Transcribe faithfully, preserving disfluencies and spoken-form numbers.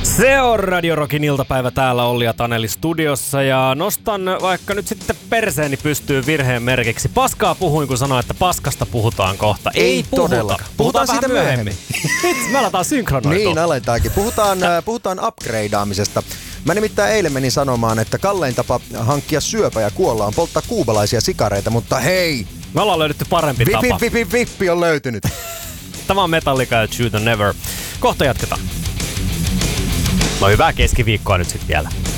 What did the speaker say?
Se on Radio Rockin iltapäivä, täällä Olli ja Taneli studiossa ja nostan vaikka nyt sitten perseeni pystyy virheen merkiksi. Paskaa puhuin, kun sanoin, että paskasta puhutaan kohta. Ei, Ei puhuta. Puhutaan, puhutaan siitä myöhemmin. myöhemmin. Me aletaan synkronoitua. Niin, aletaankin. Puhutaan, puhutaan upgradeaamisesta. Mä nimittäin eilen menin sanomaan, että kallein tapa hankkia syöpä ja kuolla on polttaa kuubalaisia sikareita, mutta hei! Me ollaan löydetty parempi vip, tapa. Vip, vip, vip, vippi on löytynyt. Tämä on Metallica ja Choose the Never. Kohta jatketaan. No hyvää keskiviikkoa nyt sit vielä.